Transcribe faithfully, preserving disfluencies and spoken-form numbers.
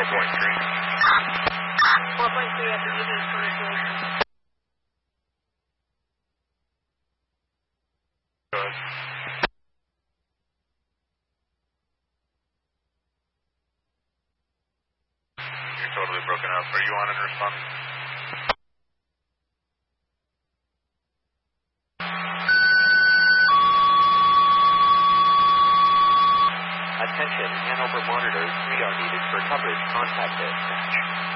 point three. four point three after evening commercial. Good. You're totally broken up. Are you on and responding? Attention, Hanover monitors, we are needed for coverage. Contact dispatch.